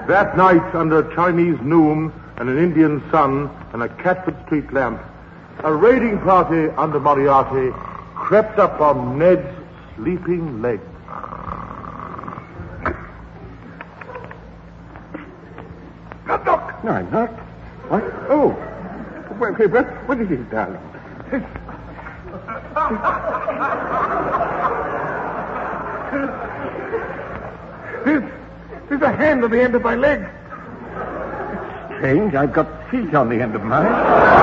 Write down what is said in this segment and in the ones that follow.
That night, under a Chinese noon and an Indian sun and a Catford Street lamp, a raiding party under Moriarty crept up on Ned's sleeping legs. Knock. No, I'm not. What? Oh. What is it, darling? There's a hand on the end of my leg. It's strange. I've got feet on the end of mine.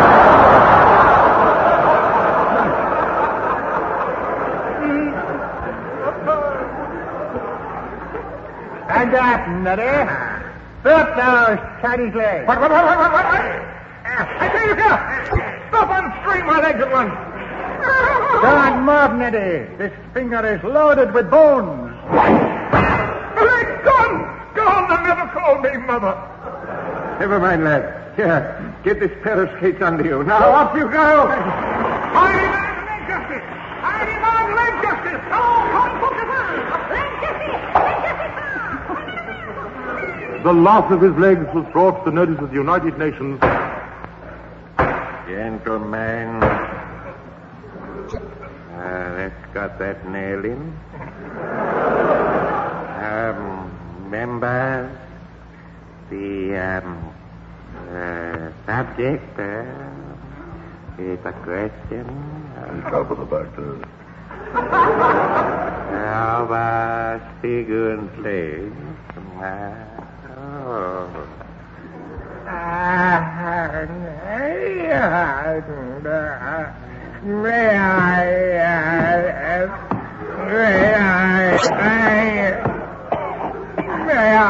Stand up, Neddy. Stop those Chinese legs. What? I tell you, stop unscrewing my legs at once. Don't move, Neddy. This finger is loaded with bones. The leg's gone. Gone. They'll never call me mother. Never mind, lad. Here, get this pair of skates under you. Now, off you go. Hiding on leg justice. Hiding on leg justice. The loss of his legs was brought to the notice of the United Nations. Gentlemen, let's got that nail in. Members, the subject is a question Cover the doctor. of figure and play. May I